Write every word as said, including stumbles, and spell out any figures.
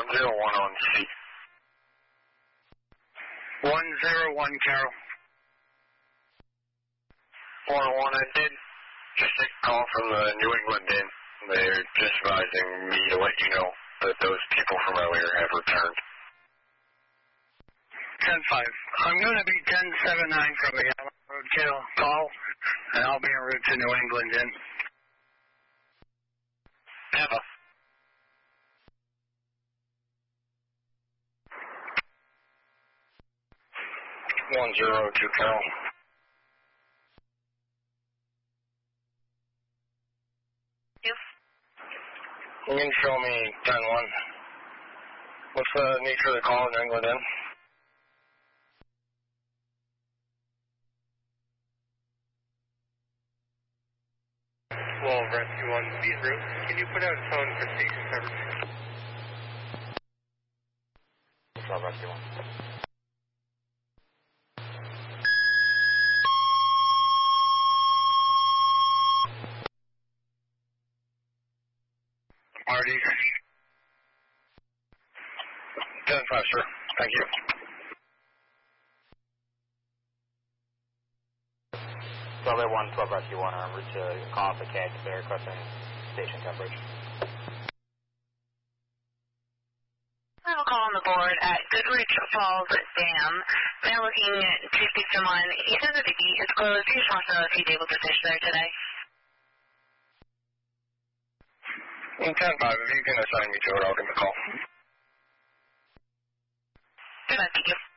one zero one on C. one zero one, Carol. one oh one, I did just take a call from the New England Inn. They're just advising me to let you know that those people from earlier have returned. ten five. I'm going to be ten seven nine from the Allen Road Jail call, and I'll be en route to New England Inn. Tampa. one zero two, Carol. You? You can show me ten one. What's the nature of the call in New England Inn? Well, Rescue one, B's route. Can you put out a tone for station coverage? What's up, Rescue one? Marty. ten five, sir. Thank you. Bravo one, twelve Rescue one, en route to call off the K X, they're requesting station coverage. I have a call on the board at Goodrich Falls Dam. They're looking to speak to someone. He says that the gate is closed. He just wants to know if he's able to fish there today. ten five, if you can assign me to it, I'll give him a call. Good, thank you.